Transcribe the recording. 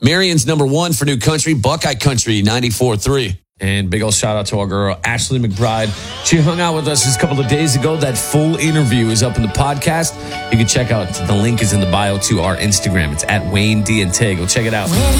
Marion's number 1 for New Country, Buckeye Country 94.3. And big ol' shout out to our girl, Ashley McBride. She hung out with us just a couple of days ago. That full interview is up in the podcast. You can check out, the link is in the bio to our Instagram. It's at Wayne D and Tay. Go check it out.